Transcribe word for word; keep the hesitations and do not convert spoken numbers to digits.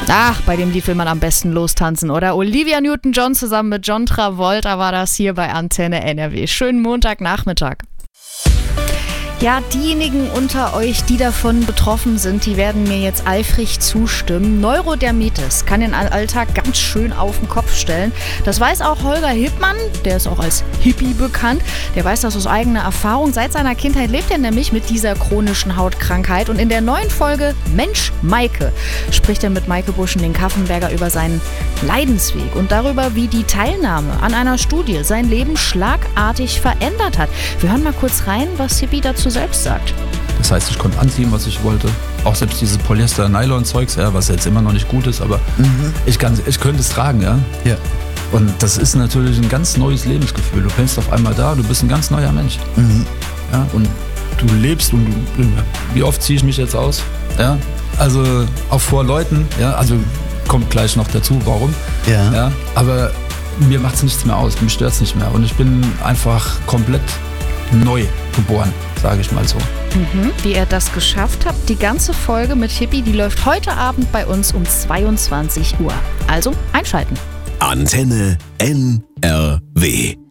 Ach, bei dem Lied will man am besten lostanzen, oder? Olivia Newton-John zusammen mit John Travolta war das hier bei Antenne N R W. Schönen Montagnachmittag. Ja, diejenigen unter euch, die davon betroffen sind, die werden mir jetzt eifrig zustimmen. Neurodermitis kann den Alltag ganz schön auf den Kopf stellen. Das weiß auch Holger Hippmann, der ist auch als Hippie bekannt. Der weiß das aus eigener Erfahrung. Seit seiner Kindheit lebt er nämlich mit dieser chronischen Hautkrankheit. Und in der neuen Folge Mensch Maike spricht er mit Maike Buschen-Kaffenberger über seinen Leidensweg und darüber, wie die Teilnahme an einer Studie sein Leben schlagartig verändert hat. Wir hören mal kurz rein, was Hippie dazu selbst sagt. Das heißt, ich konnte anziehen, was ich wollte. Auch selbst dieses Polyester-Nylon-Zeugs, ja, was jetzt immer noch nicht gut ist, aber mhm. ich, kann, ich könnte es tragen, ja. ja. Und das ist natürlich ein ganz neues Lebensgefühl. Du bist auf einmal da, du bist ein ganz neuer Mensch. Mhm. Ja, und du lebst und du, wie oft ziehe ich mich jetzt aus? Ja, also auch vor Leuten, ja, also kommt gleich noch dazu, warum. Ja. Ja, aber mir macht es nichts mehr aus, mir stört es nicht mehr. Und ich bin einfach komplett neu geboren, sage ich mal so. Mhm. Wie er das geschafft hat, die ganze Folge mit Hippie, die läuft heute Abend bei uns um zweiundzwanzig Uhr. Also einschalten. Antenne N R W.